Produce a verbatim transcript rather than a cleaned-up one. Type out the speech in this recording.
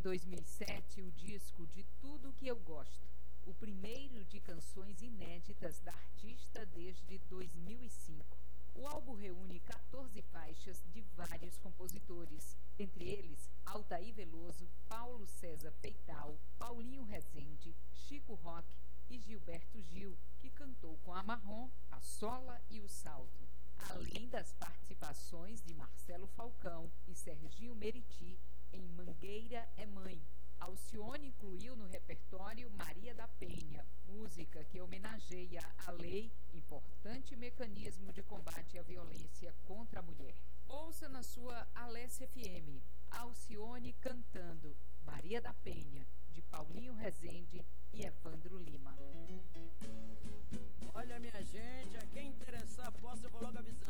dois mil e sete, o disco De Tudo Que Eu Gosto, o primeiro de canções inéditas da artista desde dois mil e cinco. O álbum reúne quatorze faixas de vários compositores, entre eles Altair Veloso, Paulo César Peital, Paulinho Rezende, Chico Roque e Gilberto Gil, que cantou com a Marrom, a Sola e o Salto. Além das participações de Marcelo Falcão e Serginho Meriti em Mangueira é Mãe. Alcione incluiu no repertório Maria da Penha, música que homenageia a lei, importante mecanismo de combate à violência contra a mulher. Ouça na sua Alessia F M, Alcione cantando Maria da Penha, de Paulinho Rezende e Evandro Lima. Olha, minha gente, a quem interessar, posso, eu vou logo avisar.